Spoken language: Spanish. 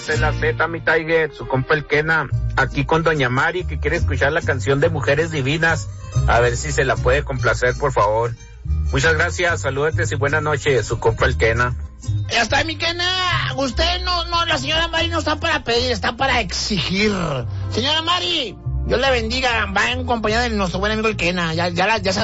De la Z, mi Tiger, su compa el Kena, aquí con doña Mari, que quiere escuchar la canción de Mujeres Divinas, a ver si se la puede complacer, por favor. Muchas gracias, salúdetes y buenas noches, su compa el Kena. Ya está, mi Kena. Usted no, la señora Mari no está para pedir, está para exigir. Señora Mari, Dios la bendiga, va en compañía de nuestro buen amigo el Kena, ya